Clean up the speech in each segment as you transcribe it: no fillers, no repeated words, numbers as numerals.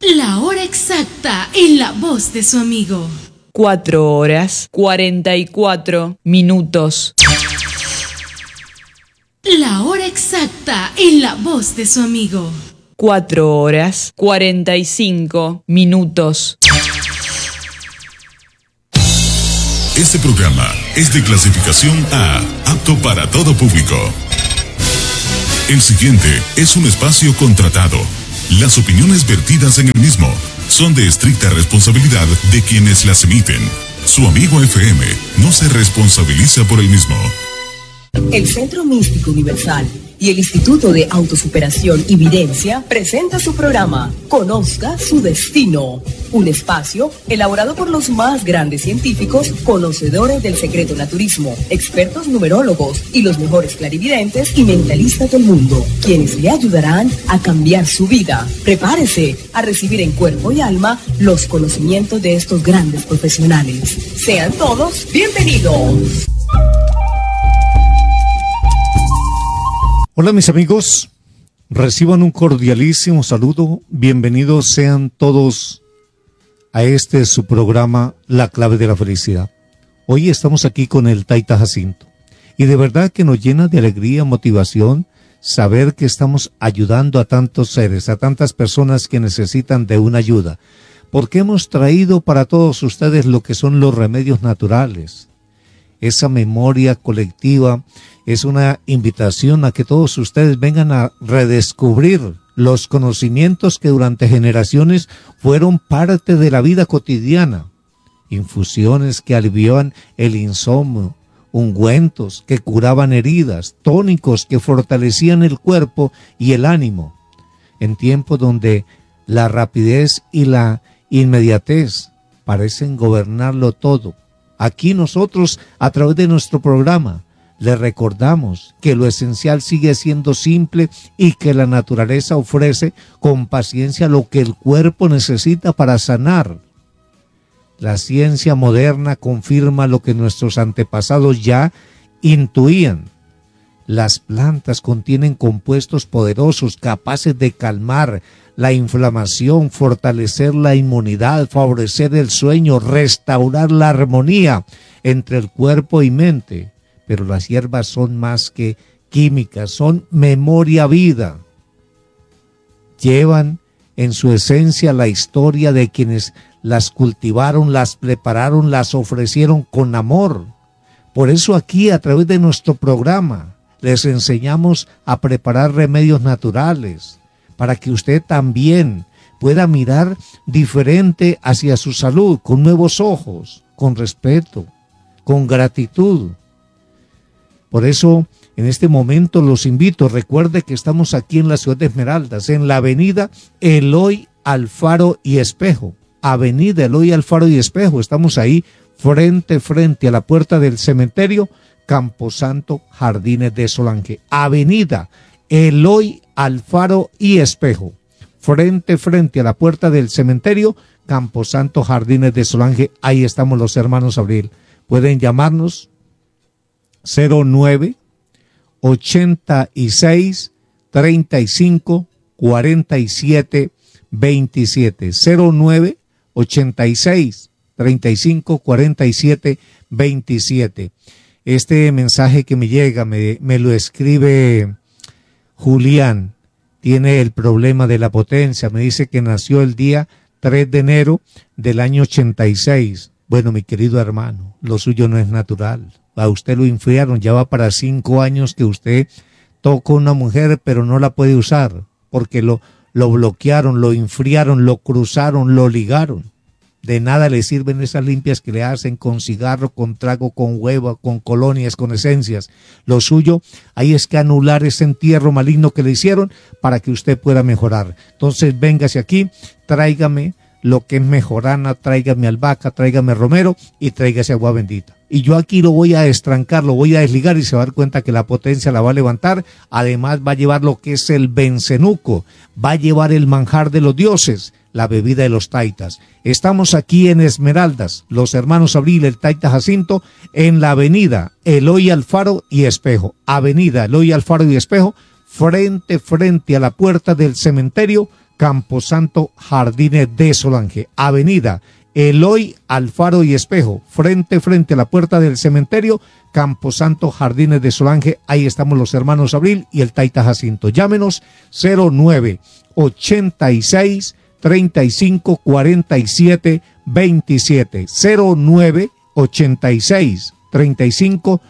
La hora exacta en la voz de su amigo. 4 horas 44 minutos. La hora exacta en la voz de su amigo. 4 horas 45 minutos. Este programa es de clasificación A, apto para todo público. El siguiente es un espacio contratado. Las opiniones vertidas en el mismo son de estricta responsabilidad de quienes las emiten. Su amigo FM no se responsabiliza por el mismo. El Centro Místico Universal y el Instituto de Autosuperación y Videncia presenta su programa Conozca su Destino, un espacio elaborado por los más grandes científicos, conocedores del secreto naturismo, expertos numerólogos y los mejores clarividentes y mentalistas del mundo, quienes le ayudarán a cambiar su vida. Prepárese a recibir en cuerpo y alma los conocimientos de estos grandes profesionales. Sean todos bienvenidos. Hola mis amigos, reciban un cordialísimo saludo, bienvenidos sean todos a este su programa La Clave de la Felicidad. Hoy estamos aquí con el Taita Jacinto y de verdad que nos llena de alegría, motivación, saber que estamos ayudando a tantos seres, a tantas personas que necesitan de una ayuda, porque hemos traído para todos ustedes lo que son los remedios naturales, esa memoria colectiva. Es una invitación a que todos ustedes vengan a redescubrir los conocimientos que durante generaciones fueron parte de la vida cotidiana. Infusiones que aliviaban el insomnio, ungüentos que curaban heridas, tónicos que fortalecían el cuerpo y el ánimo. En tiempos donde la rapidez y la inmediatez parecen gobernarlo todo. Aquí nosotros, a través de nuestro programa, le recordamos que lo esencial sigue siendo simple y que la naturaleza ofrece con paciencia lo que el cuerpo necesita para sanar. La ciencia moderna confirma lo que nuestros antepasados ya intuían. Las plantas contienen compuestos poderosos capaces de calmar la inflamación, fortalecer la inmunidad, favorecer el sueño, restaurar la armonía entre el cuerpo y mente. Pero las hierbas son más que químicas, son memoria vida. Llevan en su esencia la historia de quienes las cultivaron, las prepararon, las ofrecieron con amor. Por eso aquí, a través de nuestro programa, les enseñamos a preparar remedios naturales, para que usted también pueda mirar diferente hacia su salud, con nuevos ojos, con respeto, con gratitud. Por eso, en este momento los invito, recuerde que estamos aquí en la ciudad de Esmeraldas, en la avenida Eloy Alfaro y Espejo. Avenida Eloy Alfaro y Espejo, estamos ahí frente a la puerta del cementerio Camposanto Jardines de Solange. Avenida Eloy Alfaro y Espejo, frente a la puerta del cementerio Camposanto Jardines de Solange. Ahí estamos los hermanos Abril. Pueden llamarnos 09 86 35 47 27 09 86 35 47 27. Este mensaje que me llega me lo escribe Julián. Tiene el problema de la potencia. Me dice que nació el día 3 de enero del año 86. Bueno, mi querido hermano, lo suyo no es natural. A usted lo enfriaron, ya va para 5 años que usted toca a una mujer, pero no la puede usar, porque lo bloquearon, lo enfriaron, lo cruzaron, lo ligaron. De nada le sirven esas limpias que le hacen con cigarro, con trago, con huevo, con colonias, con esencias. Lo suyo ahí es que anular ese entierro maligno que le hicieron para que usted pueda mejorar. Entonces véngase aquí, tráigame lo que es mejorana, tráigame albahaca, tráigame romero y tráigase agua bendita. Y yo aquí lo voy a destrancar, lo voy a desligar y se va a dar cuenta que la potencia la va a levantar. Además va a llevar lo que es el bencenuco, va a llevar el manjar de los dioses, la bebida de los taitas. Estamos aquí en Esmeraldas, los hermanos Abril, el Taita Jacinto, en la avenida Eloy Alfaro y Espejo. Avenida Eloy Alfaro y Espejo, frente a la puerta del cementerio Camposanto, Jardines de Solange. Avenida Eloy Alfaro y Espejo, frente a la puerta del cementerio, Camposanto, Jardines de Solange. Ahí estamos los hermanos Abril y el Taita Jacinto. Llámenos 0986 35 47 27, 0986 35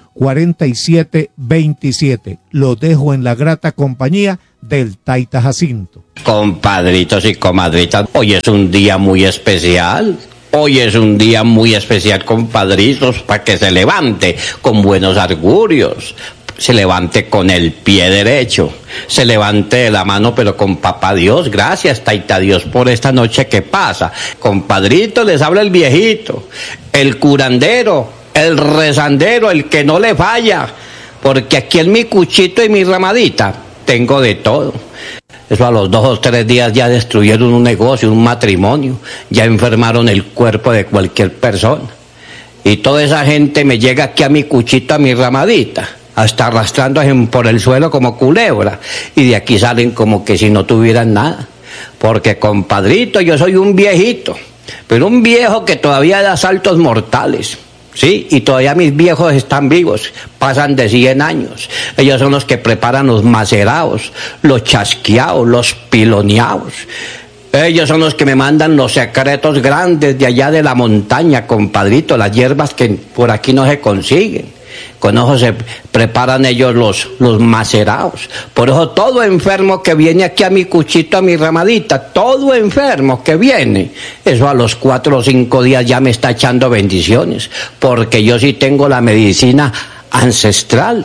47 27. Lo dejo en la grata compañía del Taita Jacinto. Compadritos y comadritas, hoy es un día muy especial. Hoy es un día muy especial, compadritos, para que se levante con buenos augurios. Se levante con el pie derecho, se levante de la mano, pero con papá Dios. Gracias, Taita Dios, por esta noche que pasa. Compadrito, les habla el viejito, el curandero, el rezandero, el que no le falla, porque aquí en mi cuchito y mi ramadita tengo de todo. Eso a los 2 o 3 días ya destruyeron un negocio, un matrimonio, ya enfermaron el cuerpo de cualquier persona. Y toda esa gente me llega aquí a mi cuchito, a mi ramadita, hasta arrastrándose por el suelo como culebra, y de aquí salen como que si no tuvieran nada. Porque, compadrito, yo soy un viejito, pero un viejo que todavía da saltos mortales. Sí, y todavía mis viejos están vivos, pasan de 100 años. Ellos son los que preparan los macerados, los chasqueados, los piloneados. Ellos son los que me mandan los secretos grandes de allá de la montaña, compadrito, las hierbas que por aquí no se consiguen. Con eso se preparan ellos los macerados. Por eso todo enfermo que viene aquí a mi cuchito, a mi ramadita, todo enfermo que viene, eso a los 4 o 5 días ya me está echando bendiciones, porque yo sí tengo la medicina ancestral.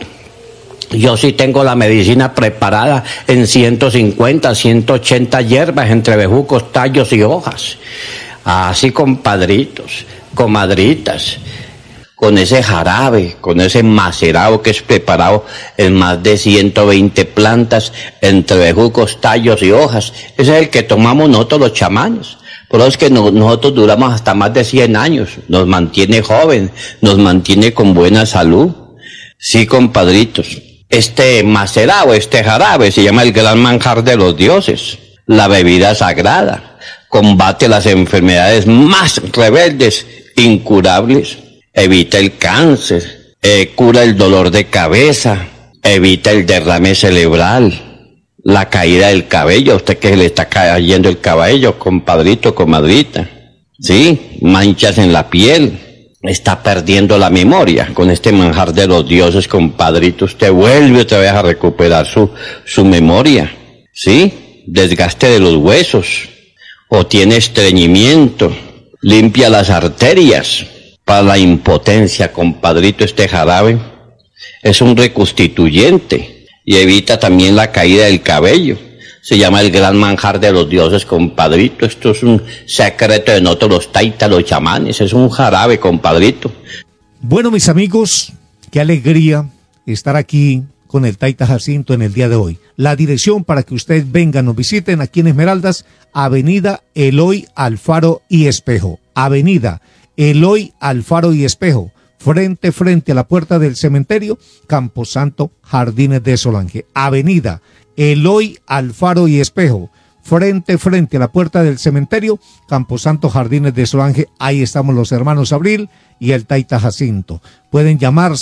Yo sí tengo la medicina preparada en 150, 180 hierbas, entre bejucos, tallos y hojas. Así, compadritos, comadritas, con ese jarabe, con ese macerado que es preparado en más de 120 plantas, entre bejucos, tallos y hojas. Ese es el que tomamos nosotros los chamanes. Por eso es que nosotros duramos hasta más de 100 años. Nos mantiene joven, nos mantiene con buena salud. Sí, compadritos. Este macerado, este jarabe, se llama el gran manjar de los dioses, la bebida sagrada. Combate las enfermedades más rebeldes, incurables. Evita el cáncer, cura el dolor de cabeza, evita el derrame cerebral, la caída del cabello, a usted que se le está cayendo el cabello, compadrito, comadrita, ¿sí? Manchas en la piel, está perdiendo la memoria. Con este manjar de los dioses, compadrito, usted vuelve otra vez a recuperar su memoria, ¿sí? Desgaste de los huesos, o tiene estreñimiento, limpia las arterias. Para la impotencia, compadrito, este jarabe es un reconstituyente y evita también la caída del cabello. Se llama el gran manjar de los dioses, compadrito. Esto es un secreto de nosotros los taitas, los chamanes. Es un jarabe, compadrito. Bueno, mis amigos, qué alegría estar aquí con el Taita Jacinto en el día de hoy. La dirección para que ustedes vengan, nos visiten aquí en Esmeraldas, Avenida Eloy Alfaro y Espejo. Avenida Eloy Alfaro y Espejo, frente a la puerta del cementerio, Camposanto, Jardines de Solange. Avenida Eloy Alfaro y Espejo, frente a la puerta del cementerio, Camposanto, Jardines de Solange. Ahí estamos los hermanos Abril y el Taita Jacinto. Pueden llamar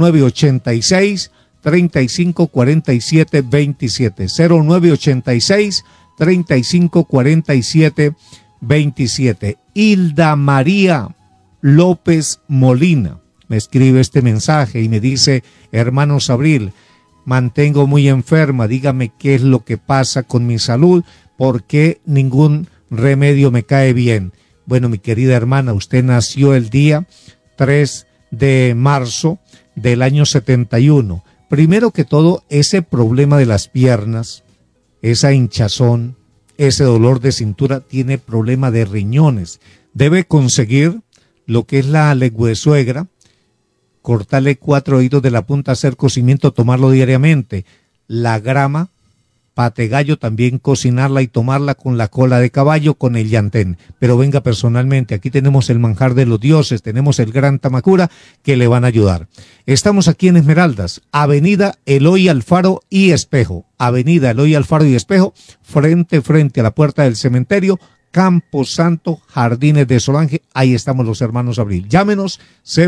0986 35 47 27, 0986 35 47 27. Hilda María López Molina me escribe este mensaje y me dice: hermanos Abril, mantengo muy enferma, dígame qué es lo que pasa con mi salud, porque ningún remedio me cae bien. Bueno, mi querida hermana, usted nació el día 3 de marzo del año 71. Primero que todo, ese problema de las piernas, esa hinchazón, ese dolor de cintura, tiene problema de riñones. Debe conseguir lo que es la legüesuegra, cortarle 4 oídos de la punta, hacer cocimiento, tomarlo diariamente. La grama pategallo también cocinarla y tomarla con la cola de caballo, con el llantén. Pero venga personalmente, aquí tenemos el manjar de los dioses, tenemos el gran tamacura que le van a ayudar. Estamos aquí en Esmeraldas, Avenida Eloy Alfaro y Espejo. Avenida Eloy Alfaro y Espejo, frente a la puerta del cementerio, Campo Santo, Jardines de Solange. Ahí estamos los hermanos Abril. Llámenos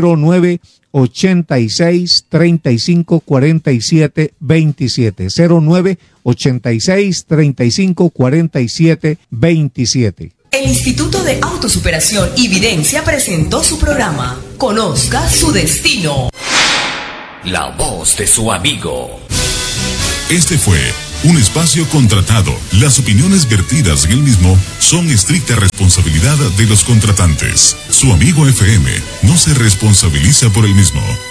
0986 35 47 27. 0986 35 47 27. El Instituto de Autosuperación y Videncia presentó su programa Conozca su Destino. La voz de su amigo. Este fue un espacio contratado. Las opiniones vertidas en el mismo son estricta responsabilidad de los contratantes. Su amigo FM no se responsabiliza por el mismo.